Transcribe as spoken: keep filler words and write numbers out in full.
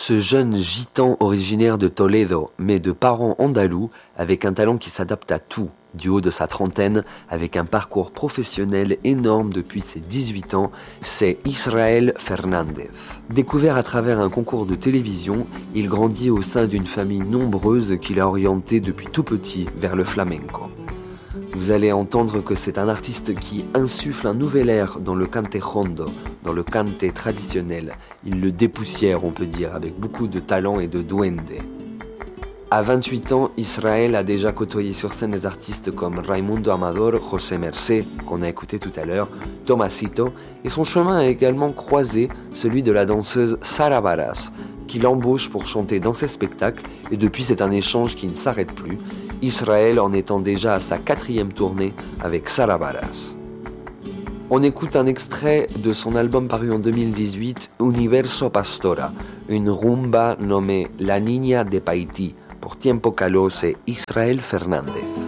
Ce jeune gitan originaire de Toledo, mais de parents andalous, avec un talent qui s'adapte à tout, du haut de sa trentaine, avec un parcours professionnel énorme depuis ses dix-huit ans, c'est Israel Fernández. Découvert à travers un concours de télévision, il grandit au sein d'une famille nombreuse qui l'a orienté depuis tout petit vers le flamenco. Vous allez entendre que c'est un artiste qui insuffle un nouvel air dans le cante hondo, dans le cante traditionnel. Il le dépoussière, on peut dire, avec beaucoup de talent et de duende. À vingt-huit ans, Israel a déjà côtoyé sur scène des artistes comme Raimundo Amador, José Mercé, qu'on a écouté tout à l'heure, Tomasito, et son chemin a également croisé celui de la danseuse Sara Baras, qui l'embauche pour chanter dans ses spectacles, et depuis c'est un échange qui ne s'arrête plus, Israel en étant déjà à sa quatrième tournée avec Sara Baras. On écoute un extrait de son album paru en deux mille dix-huit, Universo Pastora, une rumba nommée La Niña de Paiti, pour Tiempo Calós et Israel Fernández.